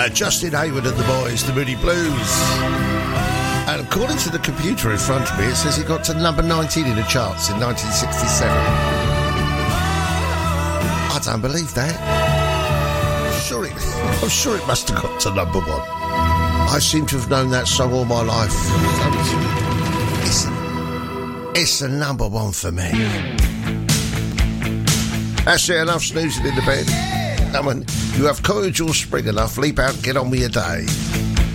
Justin Hayward and the Boys, the Moody Blues. And according to the computer in front of me, it says he got to number 19 in the charts in 1967. I don't believe that. I'm sure it must have got to number 1. I seem to have known that song all my life. It's a number 1 for me. That's it, enough snoozing in the bed. Come on, you have courage or spring enough, leap out and get on with your day.